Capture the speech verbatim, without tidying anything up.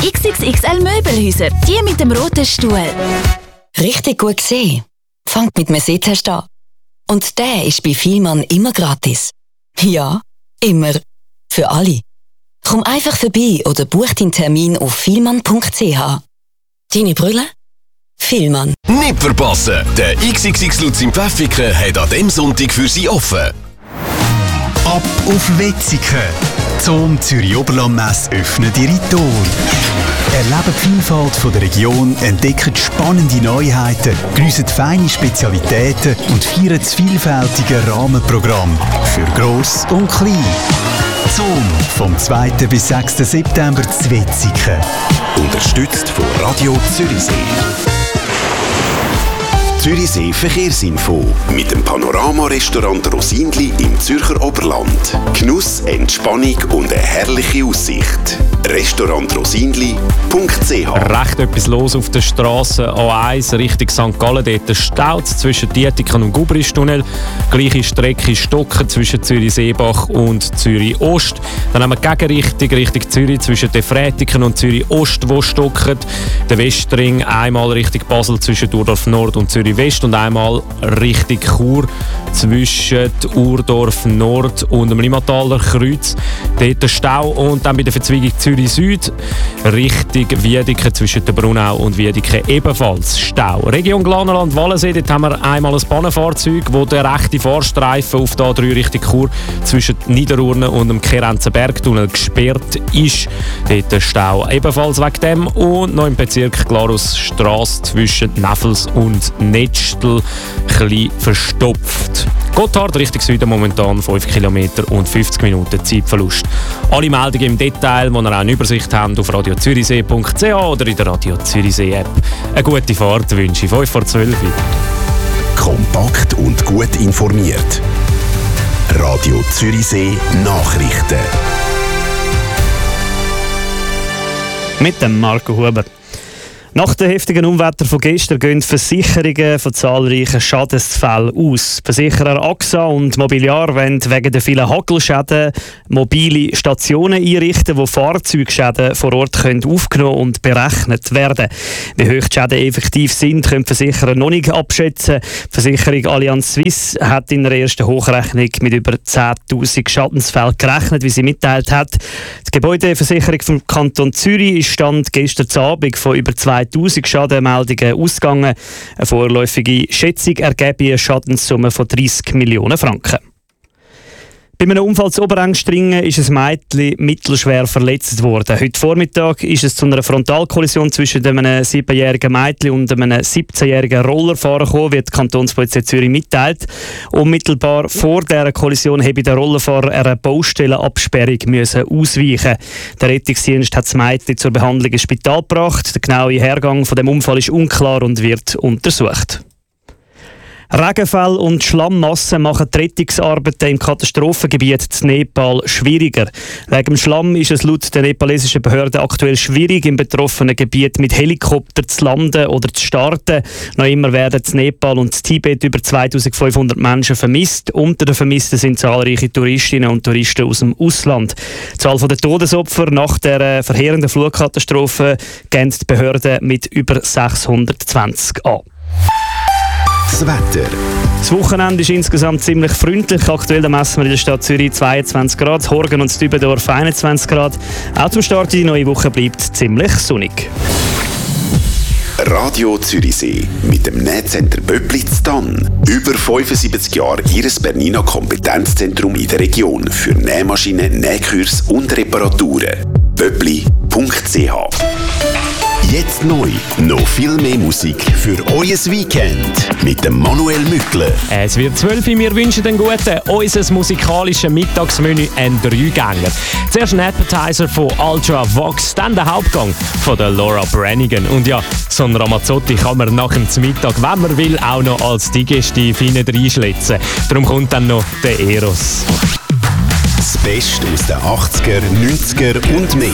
X X X L Möbelhäuser, die mit dem roten Stuhl. Richtig gut gesehen. Fangt mit einem Sitztest an. Und der ist bei Vielmann immer gratis. Ja, immer. Für alle. Komm einfach vorbei oder buch deinen Termin auf vielmann punkt c h. Deine Brille? Vielmann. Nicht verpassen! Der X X X Lutz in Pfäffiken hat an diesem Sonntag für Sie offen. Ab auf Wetzikon. Zum Zürich-Oberland-Messe öffnet ihre Tore. Erleben die Vielfalt von der Region, entdecken spannende Neuheiten, geniessen feine Spezialitäten und feiern das vielfältige Rahmenprogramm für Gross und Klein. Zoom vom zweiten bis sechsten September zu Wetzikon. Unterstützt von Radio Zürichsee. Zürichsee Verkehrsinfo mit dem Panorama-Restaurant Rosinli im Zürcher Oberland. Genuss, Entspannung und eine herrliche Aussicht. restaurant rosinli punkt c h. Recht etwas los auf der Straße A eins Richtung Sankt Gallen. Dort staut es zwischen Dietiken und Gubristunnel. Gleiche Strecke Stocken zwischen Zürich-Seebach und Zürich-Ost. Dann haben wir die Gegenrichtung Richtung Zürich zwischen Defrätiken und Zürich-Ost, wo stocken. Der Westring einmal Richtung Basel zwischen Urdorf Nord und Zürich-West und einmal Richtung Chur zwischen Urdorf Nord und dem Limmataler Kreuz. Dort der Stau und dann bei der Verzweigung Zürich-Süd Richtung Wiedeke zwischen der Brunau und Wiedeke ebenfalls Stau. Region Glanerland-Wallensee, dort haben wir einmal ein Bahnenfahrzeug, wo der rechte Fahrstreifen auf der A drei Richtung Chur zwischen Niederurne und dem Kerenzer Bergtunnel gesperrt ist. Dort der Stau ebenfalls wegen dem und noch im Bezirk Glarusstrasse zwischen Neffels und Netzstel etwas verstopft. Gotthard Richtung Süden momentan fünf Kilometer und fünfzig Minuten Zeitverlust. Alle Meldungen im Detail, die ihr auch eine Übersicht habt, auf radio zürichsee punkt c h oder in der Radio Zürichsee App. Eine gute Fahrt wünsche ich. fünf vor zwölf. Kompakt und gut informiert. Radio Zürichsee Nachrichten. Mit dem Marco Huber. Nach den heftigen Unwetter von gestern gehen Versicherungen von zahlreichen Schadensfällen aus. Versicherer A X A und Mobiliar wollen wegen der vielen Hagelschäden mobile Stationen einrichten, wo Fahrzeugschäden vor Ort können aufgenommen und berechnet werden. Wie hoch die Schäden effektiv sind, können Versicherer noch nicht abschätzen. Die Versicherung Allianz Suisse hat in der ersten Hochrechnung mit über zehntausend Schadensfällen gerechnet, wie sie mitteilt hat. Die Gebäudeversicherung vom Kanton Zürich ist Stand gestern Abend von über zweitausend Schadenmeldungen ausgegangen. Eine vorläufige Schätzung ergebe eine Schadenssumme von dreissig Millionen Franken. Bei einem Unfall zu Oberengstringen ist ein Mädchen mittelschwer verletzt worden. Heute Vormittag ist es zu einer Frontalkollision zwischen einem siebenjährigen Mädchen und einem siebzehnjährigen Rollerfahrer gekommen, wie die Kantonspolizei Zürich mitteilt. Unmittelbar vor dieser Kollision habe der Rollerfahrer einer Baustellenabsperrung müssen ausweichen. Der Rettungsdienst hat das Mädchen zur Behandlung ins Spital gebracht. Der genaue Hergang von dem Unfall ist unklar und wird untersucht. Regenfälle und Schlammmassen machen die Rettungsarbeiten im Katastrophengebiet in Nepal schwieriger. Wegen dem Schlamm ist es laut der nepalesischen Behörden aktuell schwierig, im betroffenen Gebiet mit Helikopter zu landen oder zu starten. Noch immer werden in Nepal und in Tibet über zweitausendfünfhundert Menschen vermisst. Unter den Vermissten sind zahlreiche Touristinnen und Touristen aus dem Ausland. Die Zahl der Todesopfer nach der verheerenden Flugkatastrophe gehen die Behörden mit über sechshundertzwanzig an. Das Wetter. Das Wochenende ist insgesamt ziemlich freundlich. Aktuell messen wir in der Stadt Zürich zweiundzwanzig Grad, Horgen und Dübendorf einundzwanzig Grad. Auch zum Start in die neue Woche bleibt ziemlich sonnig. Radio Zürichsee mit dem Nähcenter Böppli zu Tann. Über fünfundsiebzig Jahre Ihres Bernina Kompetenzzentrum in der Region für Nähmaschinen, Nähkurs und Reparaturen. böppli punkt c h. Jetzt neu, noch viel mehr Musik für euer Weekend mit dem Manuel Mückler. Es wird zwölf Uhr, wir wünschen den Guten. Unser musikalisches Mittagsmenü ein Dreigänger. Zuerst ein Appetizer von Ultra Vox, dann der Hauptgang von der Laura Brannigan. Und ja, so ein Ramazzotti kann man nach dem Mittag, wenn man will, auch noch als Digestiv hinten reinschlitzen. Darum kommt dann noch der Eros. Das Beste aus den achtziger, neunziger und mehr.